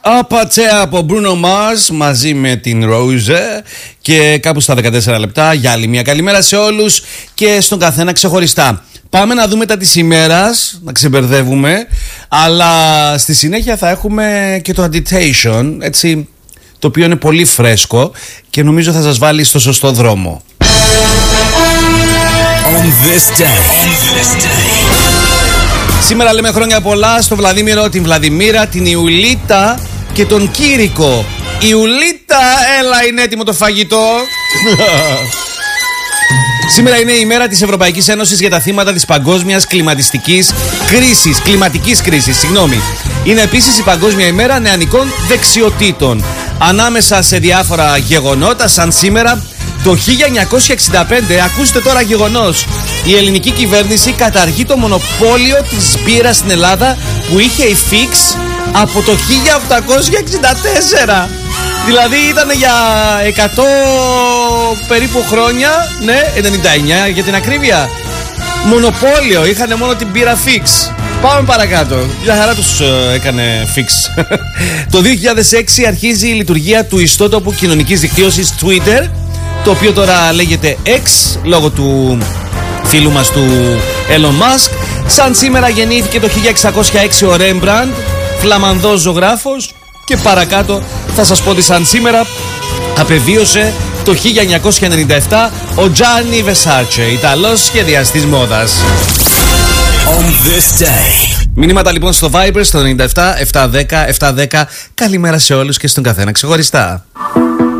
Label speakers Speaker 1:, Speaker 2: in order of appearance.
Speaker 1: Απατσέα από Bruno Mars μαζί με την Rose και κάπου στα 14 λεπτά για άλλη μια καλημέρα σε όλους και στον καθένα ξεχωριστά. Πάμε να δούμε τα της ημέρας, να ξεμπερδεύουμε, αλλά στη συνέχεια θα έχουμε και το Agitation, έτσι, το οποίο είναι πολύ φρέσκο και νομίζω θα σας βάλει στο σωστό δρόμο.
Speaker 2: On this day.
Speaker 1: Σήμερα λέμε χρόνια πολλά στο Βλαδίμηρο, την Βλαδιμίρα, την Ιουλίτα και τον Κήρικο. Ιουλίτα, έλα, είναι έτοιμο το φαγητό. Σήμερα είναι η μέρα της Ευρωπαϊκής Ένωσης για τα θύματα της παγκόσμιας κλιματικής κρίσης. Είναι επίσης η Παγκόσμια ημέρα νεανικών δεξιοτήτων. Ανάμεσα σε διάφορα γεγονότα, σαν σήμερα, το 1965, ακούστε τώρα γεγονός, η ελληνική κυβέρνηση καταργεί το μονοπόλιο της μπύρας στην Ελλάδα που είχε η Fix από το 1864. Δηλαδή ήταν για 100 περίπου χρόνια, ναι, 99 για την ακρίβεια. Μονοπόλιο, είχαν μόνο την μπύρα Fix. Πάμε παρακάτω. Για χαρά τους έκανε Fix. Το 2006 αρχίζει η λειτουργία του ιστότοπου κοινωνικής δικτύωσης Twitter, το οποίο τώρα λέγεται X λόγω του φίλου μας του Elon Musk. Σαν σήμερα γεννήθηκε το 1606 ο Rembrandt, φλαμανδός ζωγράφος, και παρακάτω θα σας πω ότι σαν σήμερα απεβίωσε το 1997 ο Gianni Versace, Ιταλός σχεδιαστής μόδας.
Speaker 2: On this day.
Speaker 1: Μηνύματα λοιπόν στο Viber στο 97 710 710. Καλημέρα σε όλους και στον καθένα ξεχωριστά.